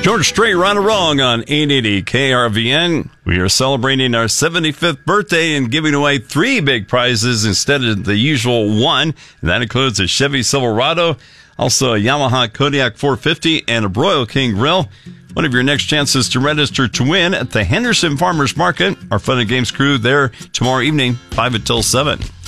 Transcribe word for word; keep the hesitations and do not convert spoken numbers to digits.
George Strait, Run Wrong on eight eighty K R V N. We are celebrating our seventy-fifth birthday and giving away three big prizes instead of the usual one. And that includes a Chevy Silverado, also a Yamaha Kodiak four fifty, and a Broil King grill. One of your next chances to register to win at the Henderson Farmers Market. Our Fun and Games crew there tomorrow evening, five until seven.